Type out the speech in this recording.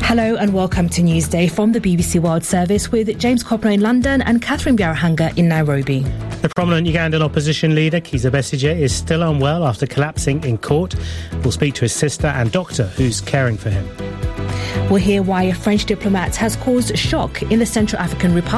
Hello and welcome to Newsday from the BBC World Service with James Copner in London and Catherine Biarahanga in Nairobi. The prominent Ugandan opposition leader, Kizza Besigye, is still unwell after collapsing in court. We'll speak to his sister and doctor who's caring for him. We'll hear why a French diplomat has caused shock in the Central African Republic.